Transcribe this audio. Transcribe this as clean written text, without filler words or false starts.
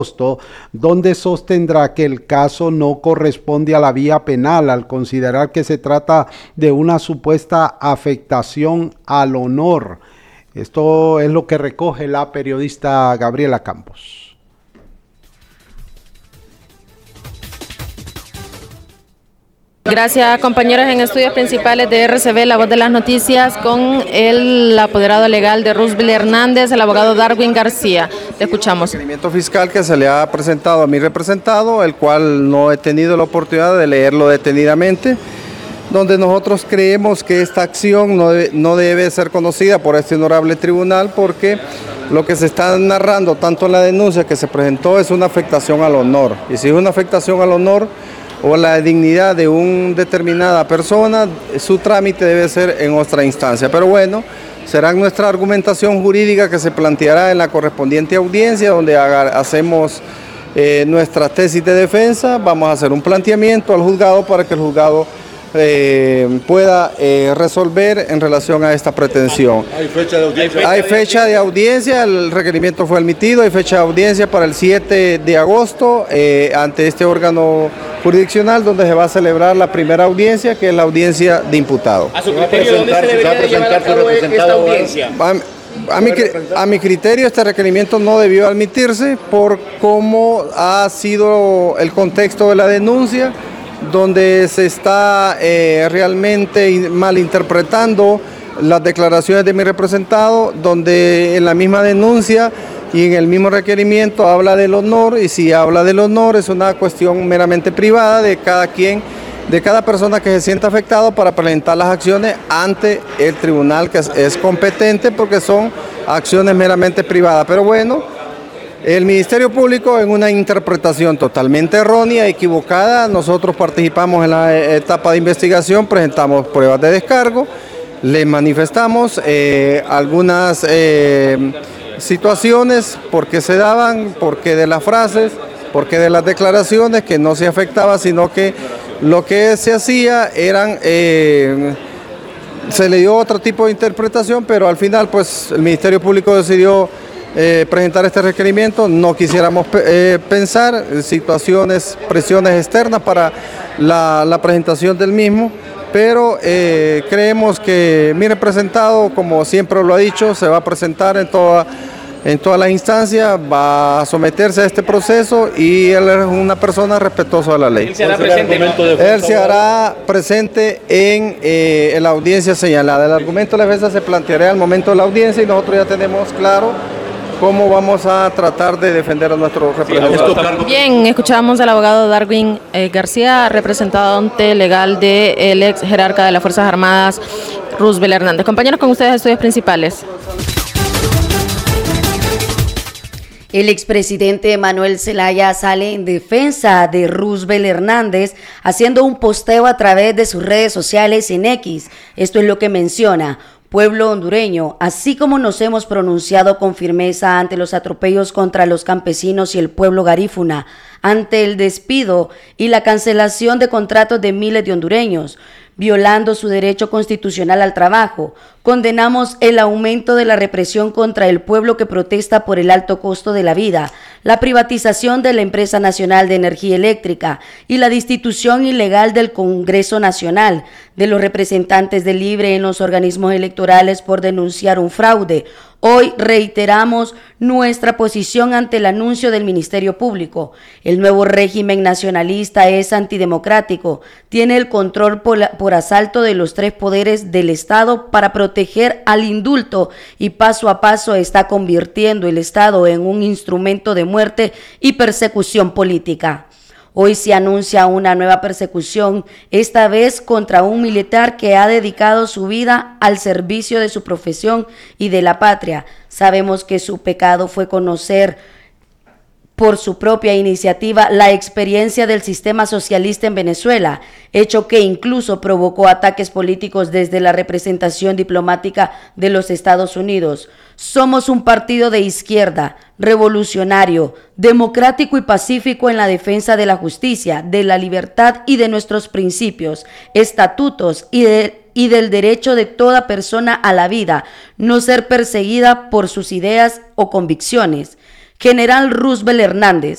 donde sostendrá que el caso no corresponde a la vía penal al considerar que se trata de una supuesta afectación al honor. Esto es lo que recoge la periodista Gabriela Campos. Gracias, compañeros. En estudios principales de RCB, La Voz de las Noticias, con el apoderado legal de Roosevelt Hernández, el abogado Darwin García. Te escuchamos. El requerimiento fiscal que se le ha presentado a mi representado, el cual no he tenido la oportunidad de leerlo detenidamente, donde nosotros creemos que esta acción no debe ser conocida por este honorable tribunal, porque lo que se está narrando, tanto en la denuncia que se presentó, es una afectación al honor. Y si es una afectación al honor o la dignidad de una determinada persona, su trámite debe ser en otra instancia. Pero bueno, será nuestra argumentación jurídica que se planteará en la correspondiente audiencia, donde hacemos nuestra tesis de defensa. Vamos a hacer un planteamiento al juzgado para que el juzgado pueda resolver en relación a esta pretensión. ¿Hay fecha de audiencia? Hay fecha de audiencia, el requerimiento fue admitido, hay fecha de audiencia para el 7 de agosto ante este órgano jurisdiccional, donde se va a celebrar la primera audiencia, que es la audiencia de imputado. ¿A su criterio dónde se debería de llevar a cabo esta audiencia? A mi criterio, este requerimiento no debió admitirse por cómo ha sido el contexto de la denuncia, donde se está realmente malinterpretando las declaraciones de mi representado, donde en la misma denuncia y en el mismo requerimiento habla del honor, y si habla del honor es una cuestión meramente privada de cada quien, de cada persona que se sienta afectado, para presentar las acciones ante el tribunal que es competente, porque son acciones meramente privadas. Pero bueno, el Ministerio Público, en una interpretación totalmente errónea, equivocada, nosotros participamos en la etapa de investigación, presentamos pruebas de descargo, le manifestamos algunas situaciones, por qué se daban, por qué de las frases, por qué de las declaraciones, que no se afectaba, sino que lo que se hacía eran, se le dio otro tipo de interpretación, pero al final pues el Ministerio Público decidió presentar este requerimiento. No quisiéramos pensar en situaciones, presiones externas para la presentación del mismo, pero creemos que mi representado, como siempre lo ha dicho, se va a presentar en todas las instancias, va a someterse a este proceso, y él es una persona respetuosa de la ley. Él se hará presente en la audiencia señalada. El argumento de la defensa se planteará al momento de la audiencia, y nosotros ya tenemos claro cómo vamos a tratar de defender a nuestro representante. Bien, escuchamos al abogado Darwin García, representante legal del ex jerarca de las Fuerzas Armadas, Roosevelt Hernández. Compañeros, con ustedes, estudios principales. El expresidente Manuel Zelaya sale en defensa de Roosevelt Hernández, haciendo un posteo a través de sus redes sociales en X. Esto es lo que menciona: pueblo hondureño, así como nos hemos pronunciado con firmeza ante los atropellos contra los campesinos y el pueblo garífuna, ante el despido y la cancelación de contratos de miles de hondureños, violando su derecho constitucional al trabajo, condenamos el aumento de la represión contra el pueblo que protesta por el alto costo de la vida, la privatización de la Empresa Nacional de Energía Eléctrica y la destitución ilegal del Congreso Nacional, de los representantes del LIBRE en los organismos electorales por denunciar un fraude. Hoy reiteramos nuestra posición ante el anuncio del Ministerio Público. El nuevo régimen nacionalista es antidemocrático, tiene el control por asalto de los tres poderes del Estado para proteger al indulto, y paso a paso está convirtiendo el Estado en un instrumento de muerte y persecución política. Hoy se anuncia una nueva persecución, esta vez contra un militar que ha dedicado su vida al servicio de su profesión y de la patria. Sabemos que su pecado fue conocer por su propia iniciativa la experiencia del sistema socialista en Venezuela, hecho que incluso provocó ataques políticos desde la representación diplomática de los Estados Unidos. Somos un partido de izquierda, revolucionario, democrático y pacífico en la defensa de la justicia, de la libertad y de nuestros principios, estatutos y del derecho de toda persona a la vida, no ser perseguida por sus ideas o convicciones. General Roosevelt Hernández.